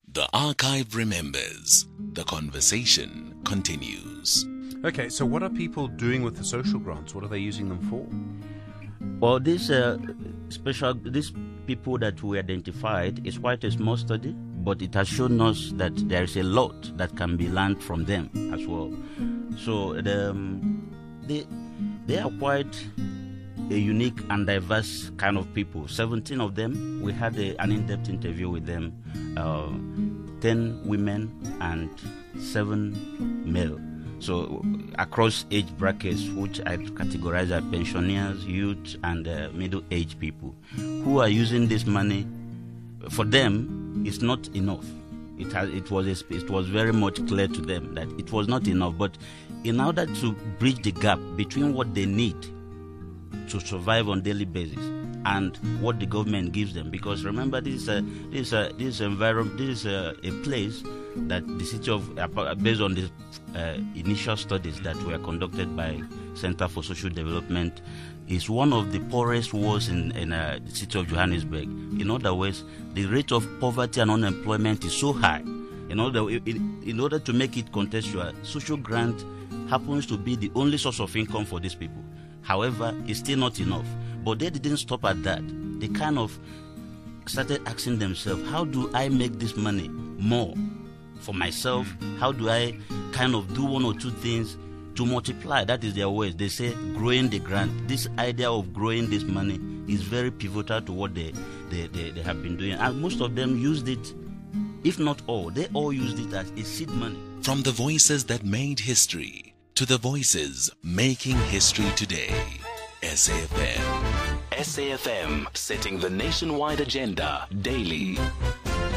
The archive remembers. The conversation continues. Okay, so what are people doing with the social grants? What are they using them for? Well, these people that we identified is quite a small study, but it has shown us that there is a lot that can be learned from them as well. So they are quite a unique and diverse kind of people. 17 of them, we had an in-depth interview with them, 10 women and 7 male. So across age brackets, which I categorize as pensioners, youth, and middle-aged people who are using this money. For them, it's not enough. It was very much clear to them that it was not enough. But in order to bridge the gap between what they need to survive on a daily basis and what the government gives them, because remember, this is a place that the city of, based on the initial studies that were conducted by Center for Social Development, is one of the poorest wards in the city of Johannesburg. In other words, the rate of poverty and unemployment is so high. In order to make it contextual, social grant happens to be the only source of income for these people. However, it's still not enough. But they didn't stop at that. They kind of started asking themselves, how do I make this money more for myself? How do I kind of do one or two things to multiply? That is their ways. They say growing the grant. This idea of growing this money is very pivotal to what they have been doing. And most of them used it, if not all, they all used it as a seed money. From the voices that made history to the voices making history today. SAFM. SAFM, setting the nationwide agenda daily.